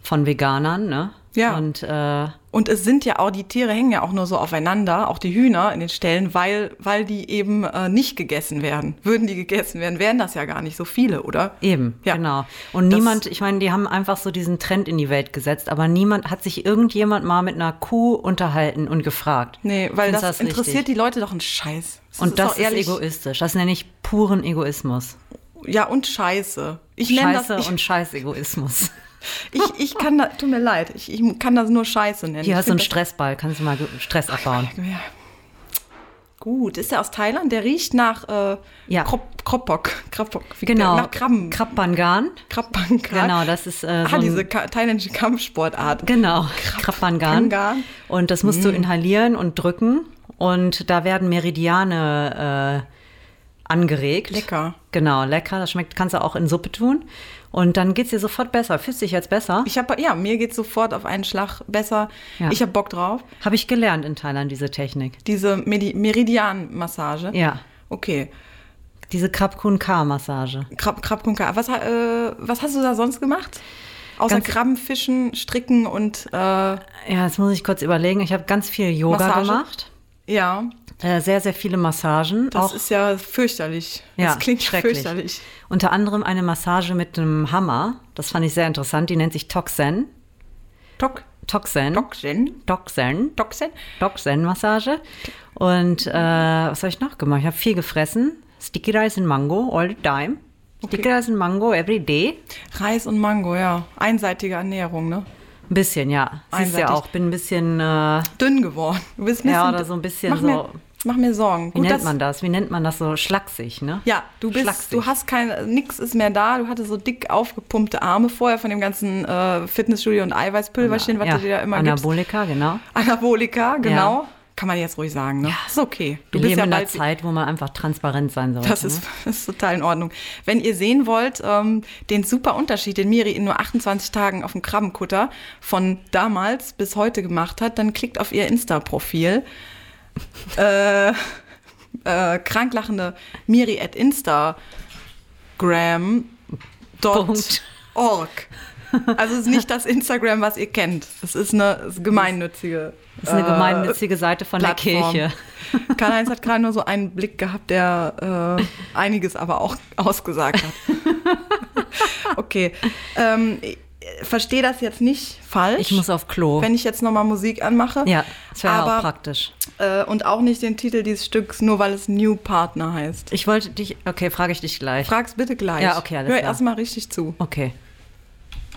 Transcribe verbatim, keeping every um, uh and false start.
von Veganern, ne? Ja. Und, äh, und es sind ja auch, die Tiere hängen ja auch nur so aufeinander, auch die Hühner in den Ställen, weil, weil die eben äh, nicht gegessen werden. Würden die gegessen werden, wären das ja gar nicht so viele, oder? Eben, ja. Genau. Und das, niemand, ich meine, die haben einfach so diesen Trend in die Welt gesetzt, aber niemand, hat sich irgendjemand mal mit einer Kuh unterhalten und gefragt. Nee, weil das, das interessiert richtig? die Leute doch einen Scheiß. Das und ist das ist ehrlich, egoistisch. Das nenne ich puren Egoismus. Ja, und Scheiße. Ich Scheiße das, ich, und Scheiß-Egoismus. Ich, ich kann da, tut mir leid, ich, ich kann das nur Scheiße nennen. Hier ich hast du einen Stressball, kannst du mal Stress abbauen. Ja. Gut, ist der aus Thailand? Der riecht nach äh, ja. Krop, Kropok. Kropok genau, nach Krabben. Krabbangan. Krabbangan. Genau, das ist äh, so ah, diese ka- thailändische Kampfsportart. Genau, Krabbangan. Und das musst mm. du inhalieren und drücken. Und da werden Meridiane äh, angeregt. Lecker. Genau, lecker. Das schmeckt, kannst du auch in Suppe tun. Und dann geht's dir sofort besser. Fühlst du dich jetzt besser? Ich habe ja, mir geht's sofort auf einen Schlag besser. Ja. Ich habe Bock drauf. Habe ich gelernt in Thailand, diese Technik. Diese Medi- Meridian-Massage? Ja. Okay. Diese Krab-Kun-Ka-Massage. Krab, Krab-Kun-Ka. Was, äh, was hast du da sonst gemacht? Außer ganz Krabben, Fischen, Stricken und äh, ja, jetzt muss ich kurz überlegen. Ich habe ganz viel Yoga Massage? gemacht. Ja. Äh, sehr, sehr viele Massagen. Das auch, ist ja fürchterlich. Ja, das klingt schrecklich. fürchterlich. Unter anderem eine Massage mit einem Hammer. Das fand ich sehr interessant. Die nennt sich Toxen. Tok? Toxen. Toxen? Toxen. Toxen? Toxen-Massage. Und äh, was habe ich noch gemacht? Ich habe viel gefressen. Sticky Rice and Mango all the time. Okay. Sticky Rice and Mango every day. Reis und Mango, ja. Einseitige Ernährung, ne? Ein bisschen, ja. Siehst ja auch, bin ein bisschen äh, dünn geworden. Du bist ein bisschen, ja, oder so ein bisschen mach so. Mir, mach mir Sorgen. Wie Gut, nennt das, man das? Wie nennt man das so? Schlaksig, ne? Ja, du bist, Schlaksig. du hast kein, nix ist mehr da. Du hattest so dick aufgepumpte Arme vorher von dem ganzen äh, Fitnessstudio und Eiweißpülverchen, was ja, du dir da immer Anabolika, gibst. genau. Anabolika, genau. Ja. Kann man jetzt ruhig sagen, ne? Ja. Ist okay. Du Wir bist leben ja in einer Zeit, wo man einfach transparent sein sollte. Das ist, das ist total in Ordnung. Wenn ihr sehen wollt, ähm, den super Unterschied, den Miri in nur achtundzwanzig Tagen auf dem Krabbenkutter von damals bis heute gemacht hat, dann klickt auf ihr Insta-Profil. äh, äh, kranklachende Miri at Instagram dot org. Also es ist nicht das Instagram, was ihr kennt. Es ist eine gemeinnützige Das ist eine gemeinnützige Seite von Plattform. Der Kirche. Karl-Heinz hat gerade nur so einen Blick gehabt, der äh, einiges aber auch ausgesagt hat. Okay. Ähm, ich verstehe das jetzt nicht falsch. Ich muss auf Klo. Wenn ich jetzt nochmal Musik anmache. Ja, das wäre auch praktisch. Äh, und auch nicht den Titel dieses Stücks, nur weil es New Partner heißt. Ich wollte dich, okay, frage ich dich gleich. Frag's bitte gleich. Ja, okay, alles Hör klar. erstmal richtig zu. Okay.